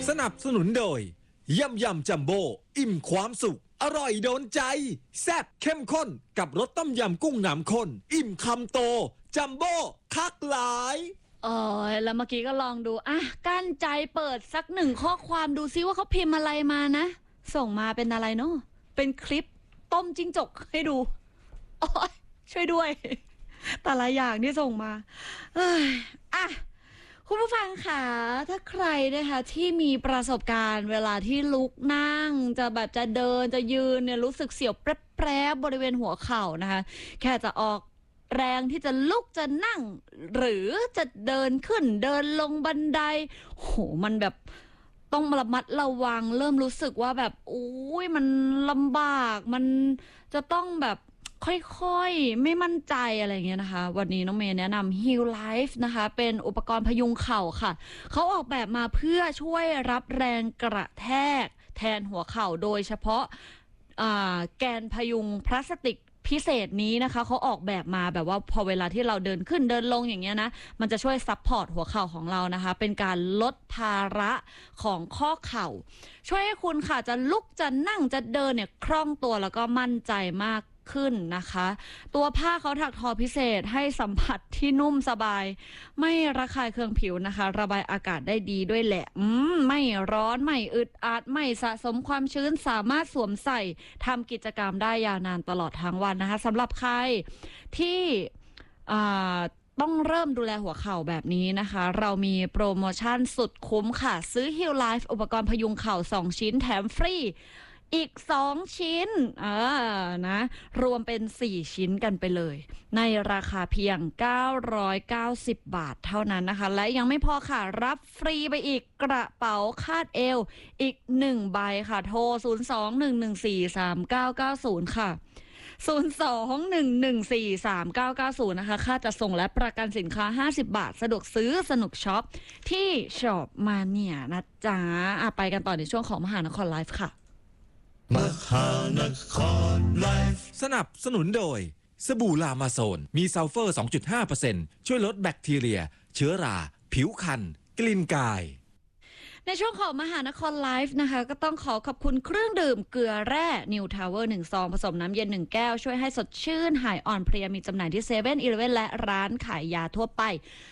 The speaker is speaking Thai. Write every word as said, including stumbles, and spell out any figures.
สนับสนุนโดยยำยำจัมโบ้อิ่มความสุขอร่อยโดนใจแซ่บเข้มข้นกับรสต้มยำกุ้งน้ำข้นอิ่มคำโตจัมโบ้คักหลายเออแล้วเมื่อกี้ก็ลองดูอ่ะกั้นใจเปิดสักหนึ่งข้อความดูซิว่าเขาพิมพ์อะไรมานะส่งมาเป็นอะไรเนาะเป็นคลิปต้มจิ้งจกให้ดูโอ้ยช่วยด้วยแต่ละอย่างที่ส่งมาเอ้ยอ่ะคุณผู้ฟังค่ะถ้าใครนะคะที่มีประสบการณ์เวลาที่ลุกนั่งจะแบบจะเดินจะยืนเนี่ยรู้สึกเสียวแปรๆบริเวณหัวเข่านะคะแค่จะออกแรงที่จะลุกจะนั่งหรือจะเดินขึ้นเดินลงบันไดโหมันแบบต้องระมัดระวังเริ่มรู้สึกว่าแบบอุ้ยมันลำบากมันจะต้องแบบค่อยๆไม่มั่นใจอะไรเงี้ยนะคะวันนี้น้องเมย์แนะนำ Heal Life นะคะเป็นอุปกรณ์พยุงเข่าค่ะเขาออกแบบมาเพื่อช่วยรับแรงกระแทกแทนหัวเข่าโดยเฉพาะแกนพยุงพลาสติกพิเศษนี้นะคะเขาออกแบบมาแบบว่าพอเวลาที่เราเดินขึ้นเดินลงอย่างเงี้ยนะมันจะช่วยซัพพอร์ตหัวเข่าของเรานะคะเป็นการลดภาระของข้อเข่าช่วยให้คุณค่ะจะลุกจะนั่งจะเดินเนี่ยคล่องตัวแล้วก็มั่นใจมากขึ้นนะคะตัวผ้าเขาถักทอพิเศษให้สัมผัสที่นุ่มสบายไม่ระคายเคืองผิวนะคะระบายอากาศได้ดีด้วยแหละอืมไม่ร้อนไม่อึดอัดไม่สะสมความชื้นสามารถสวมใส่ทำกิจกรรมได้ยาวนานตลอดทั้งวันนะคะสำหรับใครที่อ่าต้องเริ่มดูแลหัวเข่าแบบนี้นะคะเรามีโปรโมชั่นสุดคุ้มค่ะซื้อ Heal Life อุปกรณ์พยุงเข่าสองชิ้นแถมฟรีอีกสองชิ้นเออนะรวมเป็นสี่ชิ้นกันไปเลยในราคาเพียงเก้าร้อยเก้าสิบบาทเท่านั้นนะคะและยังไม่พอค่ะรับฟรีไปอีกกระเป๋าคาดเอวอีกหนึ่งใบค่ะโทรศูนย์ สอง หนึ่ง หนึ่ง สี่ สาม เก้า เก้า ศูนย์ค่ะศูนย์ สอง หนึ่ง หนึ่ง สี่ สาม เก้า เก้า ศูนย์นะคะค่าจัดส่งและประกันสินค้าห้าสิบบาทสะดวกซื้อสนุกช็อปที่ช็อปมาเนี่ยนะจ๊ะอ่ะไปกันต่อในช่วงของมหานครไลฟ์ค่ะมหานครไลฟ์สนับสนุนโดยสบู่ลามาโซนมีซัลเฟอร์ สองจุดห้าเปอร์เซ็นต์ ช่วยลดแบคทีเรียเชื้อราผิวคันกลิ่นกายในช่วงของมหานครไลฟ์นะคะก็ต้องขอขอบคุณเครื่องดื่มเกลือแร่นิวทาวเวอร์หนึ่งซองผสมน้ำเย็นหนึ่งแก้วช่วยให้สดชื่นหายอ่อนเพลียมีจำหน่ายที่เซเว่นอีเลฟเว่นและร้านขายยาทั่วไป